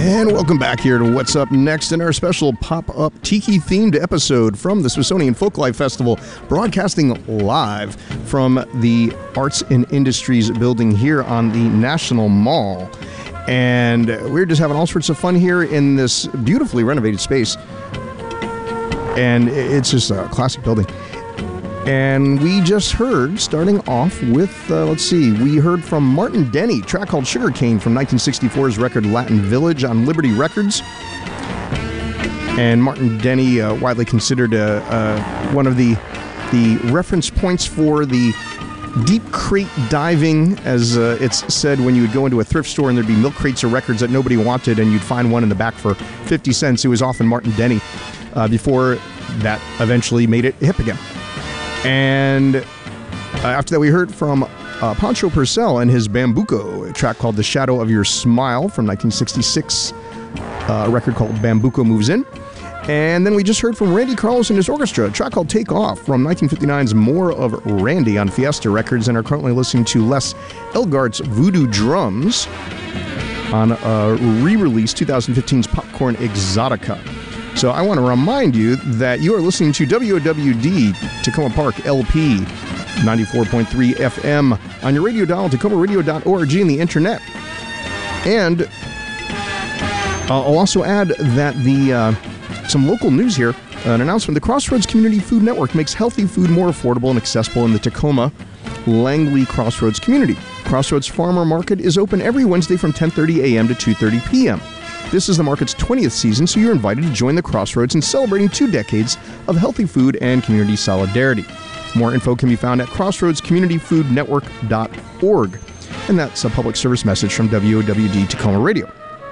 And welcome back here to What's Up Next in our special pop-up Tiki-themed episode from the Smithsonian Folklife Festival, broadcasting live from the Arts and Industries building here on the National Mall. And we're just having all sorts of fun here in this beautifully renovated space. And it's just a classic building. And we just heard, starting off with, we heard from Martin Denny, track called Sugarcane from 1964's record Latin Village on Liberty Records. And Martin Denny, widely considered one of the reference points for the deep crate diving, as it's said, when you would go into a thrift store and there'd be milk crates of records that nobody wanted and you'd find one in the back for 50 cents. It was often Martin Denny before that eventually made it hip again. And after that, we heard from Pancho Purcell and his Bambuco, a track called The Shadow of Your Smile from 1966, a record called Bambuco Moves In. And then we just heard from Randy Carlos and his orchestra, a track called Take Off from 1959's More of Randy on Fiesta Records, and are currently listening to Les Elgart's Voodoo Drums on a re-release 2015's Popcorn Exotica. So I want to remind you that you are listening to WOWD Tacoma Park LP 94.3 FM on your radio dial, tacomaradio.org, and the internet. And I'll also add that some local news here, an announcement. The Crossroads Community Food Network makes healthy food more affordable and accessible in the Tacoma Langley Crossroads community. Crossroads Farmer Market is open every Wednesday from 10:30 a.m. to 2:30 p.m. This is the market's 20th season, so you're invited to join the Crossroads in celebrating 2 decades of healthy food and community solidarity. More info can be found at crossroadscommunityfoodnetwork.org. And that's a public service message from WOWD Tacoma Radio.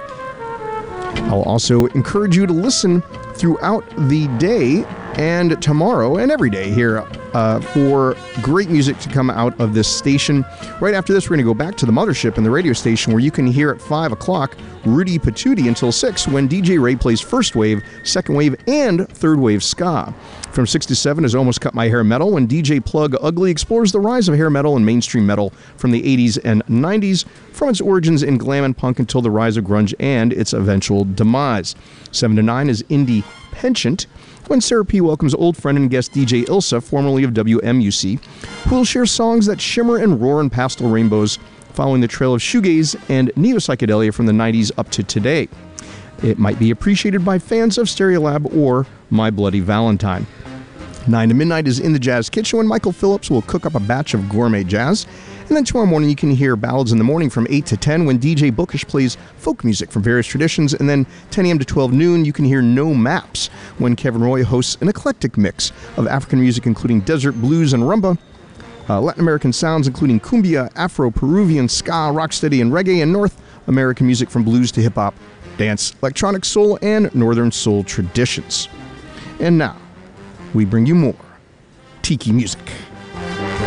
I'll also encourage you to listen throughout the day and tomorrow and every day here for great music to come out of this station. Right after this, we're going to go back to the mothership and the radio station, where you can hear at 5 o'clock Rudy Patootie until 6, when DJ Ray plays first wave, second wave, and third wave ska. From 6 to 7 is Almost Cut My Hair Metal, when DJ Plug Ugly explores the rise of hair metal and mainstream metal from the 80s and 90s, from its origins in glam and punk until the rise of grunge and its eventual demise. 7 to 9 is Indie Penchant, when Sarah P. welcomes old friend and guest DJ Ilsa, formerly of WMUC, who will share songs that shimmer and roar in pastel rainbows, following the trail of shoegaze and neo-psychedelia from the 90s up to today. It might be appreciated by fans of Stereolab or My Bloody Valentine. 9 to midnight is In the Jazz Kitchen, when Michael Phillips will cook up a batch of gourmet jazz. And then tomorrow morning you can hear Ballads in the Morning from 8 to 10, when DJ Bookish plays folk music from various traditions. And then 10 a.m. to 12 noon you can hear No Maps, when Kevin Roy hosts an eclectic mix of African music including desert blues and rumba, Latin American sounds including cumbia, Afro-Peruvian, ska, rocksteady, and reggae, and North American music from blues to hip-hop, dance, electronic soul, and northern soul traditions. And now, we bring you more Tiki music.